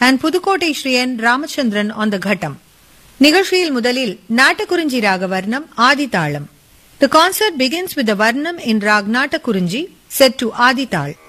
and Pudukkottai Sri N. Ramachandran on the ghatam. நிகழ்ச்சியில் முதலில் நாட்டக்குறிஞ்சி ராக வர்ணம் ஆதிதாளம். The concert begins with the varnam in rag Natakurunji set to Adithal.